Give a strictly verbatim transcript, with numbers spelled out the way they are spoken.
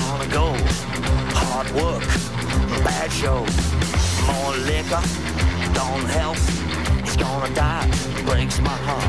gonna go. Hard work, bad show. More liquor, don't help. He's gonna die, breaks my heart.